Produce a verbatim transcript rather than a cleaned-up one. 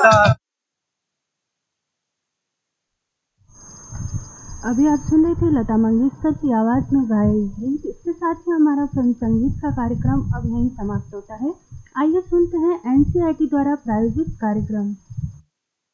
अभी आप सुन रहे थे लता मंगेशकर की आवाज़ में गाए गीत। इसके साथ ही हमारा फिल्म संगीत का कार्यक्रम अब यहीं समाप्त होता है। आइए सुनते हैं एनसीईआरटी द्वारा प्रायोजित कार्यक्रम।